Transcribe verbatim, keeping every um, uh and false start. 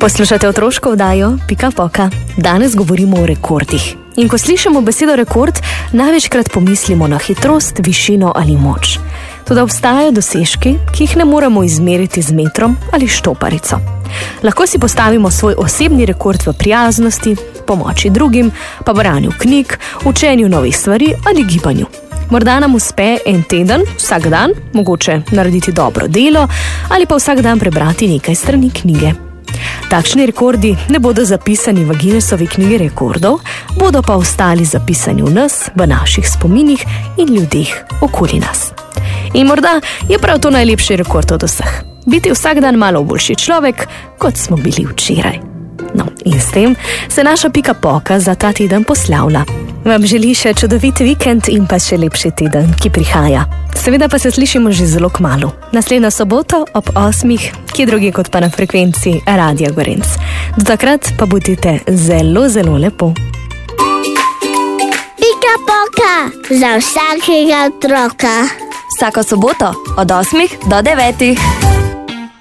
Poslušate otroško oddajo Pika Poka. Danes govorimo o rekordih. In ko slišimo besedo rekord, največkrat pomislimo na hitrost, višino ali moč. Toda obstajajo dosežki, ki jih ne moremo izmeriti z metrom ali štoparico. Lahko si postavimo svoj osebni rekord v prijaznosti, pomoči drugim, pa branju knjig, učenju novih stvari ali gibanju. Morda nam uspe en teden, vsak dan, mogoče narediti dobro delo ali pa vsak dan prebrati nekaj strani knjige. Takšni rekordi ne bodo zapisani v Guinnessovi knjigi rekordov, bodo pa ostali zapisani v nas, v naših spominih in ljudeh okoli nas. In morda je prav to najlepši rekord od vseh. Biti vsak dan malo boljši človek, kot smo bili včeraj. No, in s tem se naša Pika Poka za ta teden poslavlja. Vam želi še čudovit vikend in pa še lepši teden, ki prihaja. Seveda pa se slišimo že zelo kmalu. Naslednjo soboto ob osmih, kje drugi kot pa na frekvenci Radia Gorenc. Do takrat pa bodite zelo, zelo lepo. Pika Poka za vsakega otroka. Vsako soboto od osmih do devetih.